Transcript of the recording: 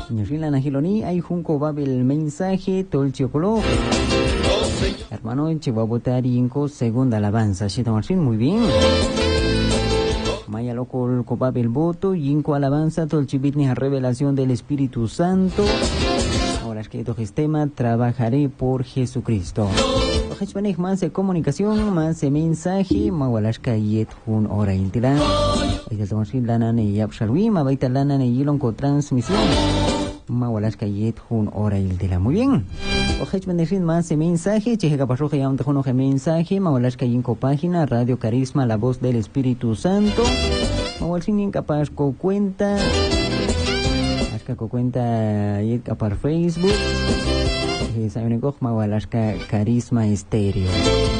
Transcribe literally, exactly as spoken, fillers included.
Ñashila Najiloni, hay junco babel mensaje, tolchiocolo. Hermano, Chihuahua segunda alabanza. Shita Martín, muy bien. Maya loco el copabel voto, yinco alabanza, tolchibitni a revelación del Espíritu Santo. Ahora escrito gestema, trabajaré por Jesucristo. Ojechmanej más de comunicación, más de mensaje, mawalashka yet hun hora intila. Ahí está Martín lana ne yapshalwi, mabaita lana ne yilonco transmisión. Mawalashka yet hun hora intila. Muy bien. Ojechmanej más de mensaje, chejega parroja ya un tejono de mensaje, mawalashka yinco página, Radio Carisma, la voz del Espíritu Santo. Mawalsin incapaz co cuenta. Ashka co cuenta yet capar Facebook. Saben que Mawalashka Carisma Estéreo.